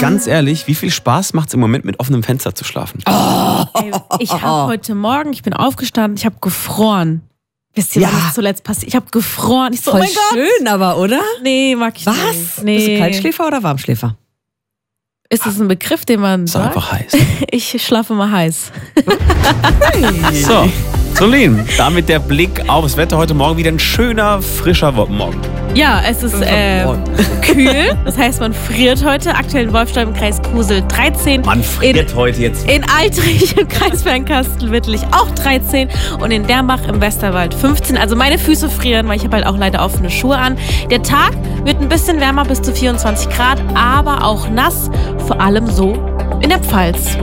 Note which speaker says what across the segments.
Speaker 1: ganz ehrlich, wie viel Spaß macht es im Moment mit offenem Fenster zu schlafen?
Speaker 2: Ey, ich habe heute Morgen, ich bin aufgestanden, ich habe gefroren. Wisst ihr, was zuletzt passiert? Ich habe gefroren. Ich so,
Speaker 3: Voll
Speaker 2: oh mein Gott.
Speaker 3: schön, aber, oder?
Speaker 2: Nee, mag ich nicht.
Speaker 3: Was?
Speaker 2: Nee.
Speaker 3: Bist du Kaltschläfer oder Warmschläfer?
Speaker 2: Ist das ein Begriff, den man
Speaker 1: Ist
Speaker 2: sagt?
Speaker 1: einfach heiß.
Speaker 2: Ich schlafe mal heiß.
Speaker 1: So, Solin, damit der Blick aufs Wetter heute Morgen wieder ein schöner, frischer Morgen.
Speaker 2: Ja, es ist kühl. Das heißt, man friert heute. Aktuell in Wolfstein im Kreis Kusel 13.
Speaker 1: Man friert heute jetzt.
Speaker 2: In Altrich im Kreis Bernkastel-Wittlich auch 13 und in Dermbach im Westerwald 15. Also meine Füße frieren, weil ich habe halt auch leider offene Schuhe an. Der Tag wird ein bisschen wärmer, bis zu 24 Grad, aber auch nass, vor allem so in der Pfalz.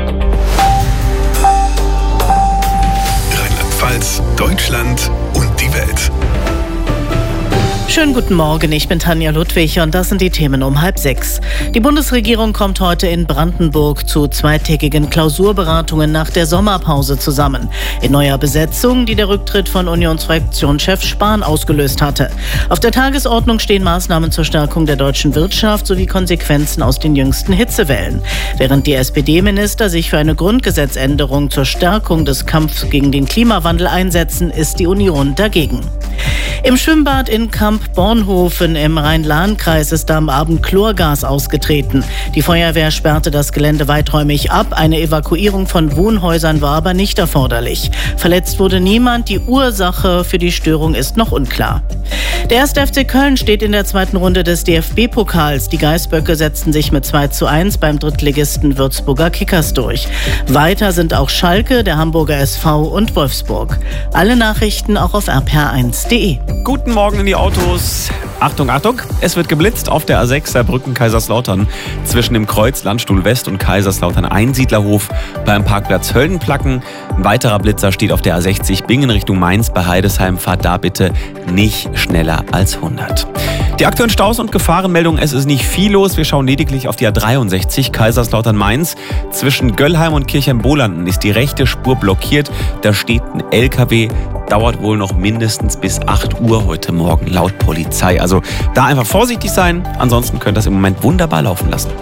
Speaker 4: Rheinland-Pfalz, Deutschland und die Welt.
Speaker 5: Schönen guten Morgen, ich bin Tanja Ludwig und das sind die Themen um 5:30. Die Bundesregierung kommt heute in Brandenburg zu zweitägigen Klausurberatungen nach der Sommerpause zusammen. In neuer Besetzung, die der Rücktritt von Unionsfraktionschef Spahn ausgelöst hatte. Auf der Tagesordnung stehen Maßnahmen zur Stärkung der deutschen Wirtschaft sowie Konsequenzen aus den jüngsten Hitzewellen. Während die SPD-Minister sich für eine Grundgesetzänderung zur Stärkung des Kampfes gegen den Klimawandel einsetzen, ist die Union dagegen. Im Schwimmbad in Kamp-Bornhofen im Rhein-Lahn-Kreis ist am Abend Chlorgas ausgetreten. Die Feuerwehr sperrte das Gelände weiträumig ab. Eine Evakuierung von Wohnhäusern war aber nicht erforderlich. Verletzt wurde niemand. Die Ursache für die Störung ist noch unklar. Der 1. FC Köln steht in der zweiten Runde des DFB-Pokals. Die Geißböcke setzten sich mit 2:1 beim Drittligisten Würzburger Kickers durch. Weiter sind auch Schalke, der Hamburger SV und Wolfsburg. Alle Nachrichten auch auf rpr1.de.
Speaker 1: Guten Morgen in die Autos. Achtung, Achtung, es wird geblitzt auf der A6 Saarbrücken-Kaiserslautern zwischen dem Kreuz Landstuhl West und Kaiserslautern Einsiedlerhof beim Parkplatz Höllenplacken. Ein weiterer Blitzer steht auf der A60 Bingen Richtung Mainz bei Heidesheim. Fahrt da bitte nicht schneller als 100. Die aktuellen Staus und Gefahrenmeldungen, es ist nicht viel los. Wir schauen lediglich auf die A63 Kaiserslautern-Mainz. Zwischen Göllheim und Kirchheim-Bolanden ist die rechte Spur blockiert. Da steht ein LKW. Dauert wohl noch mindestens bis 8 Uhr heute Morgen laut Polizei. Also da einfach vorsichtig sein. Ansonsten könnt ihr das im Moment wunderbar laufen lassen.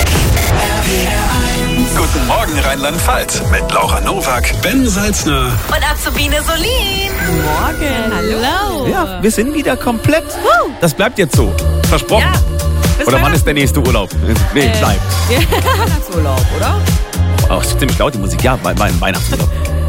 Speaker 4: Guten Morgen Rheinland-Pfalz mit Laura Nowak, Ben Salzner
Speaker 6: Und Azubine Solin.
Speaker 2: Morgen. Hallo.
Speaker 1: Ja, wir sind wieder komplett. Das bleibt jetzt so. Versprochen.
Speaker 2: Ja.
Speaker 1: Oder wann ist der nächste Urlaub? Nee, bleibt.
Speaker 3: Weihnachtsurlaub, oder?
Speaker 1: Oh, ist ziemlich laut die Musik. Ja, Weihnachtsurlaub.